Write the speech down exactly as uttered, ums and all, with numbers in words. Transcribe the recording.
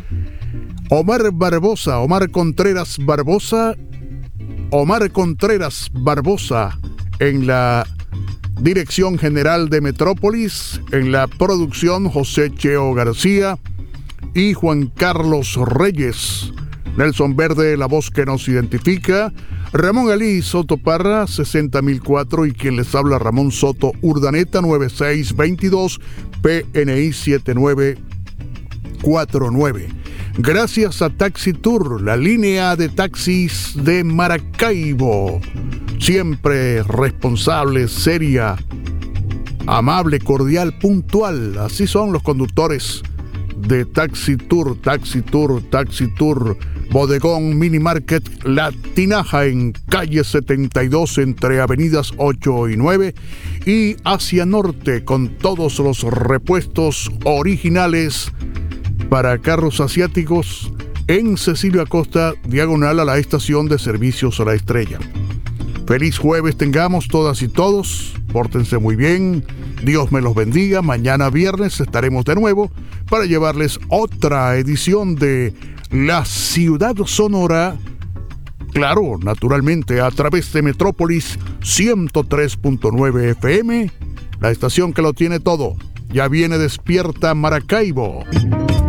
Omar Barbosa, Omar Contreras Barbosa, Omar Contreras Barbosa en la dirección general de Metrópolis, en la producción José Cheo García y Juan Carlos Reyes. Nelson Verde, la voz que nos identifica. Ramón Alí Soto Parra, sesenta mil cuatro, y quien les habla, Ramón Soto Urdaneta, noventa y seis veintidós, P N I siete nueve cuatro nueve. Gracias a Taxi Tour, la línea de taxis de Maracaibo. Siempre responsable, seria, amable, cordial, puntual. Así son los conductores de Taxi Tour, Taxi Tour, Taxi Tour. Bodegón Mini Market La Tinaja en calle setenta y dos entre avenidas ocho y nueve, y hacia norte con todos los repuestos originales para carros asiáticos en Cecilio Acosta, diagonal a la estación de servicios a La Estrella. Feliz jueves tengamos todas y todos, pórtense muy bien, Dios me los bendiga. Mañana viernes estaremos de nuevo para llevarles otra edición de La Ciudad Sonora, claro, naturalmente a través de Metrópolis ciento tres punto nueve F M, la estación que lo tiene todo. Ya viene Despierta Maracaibo.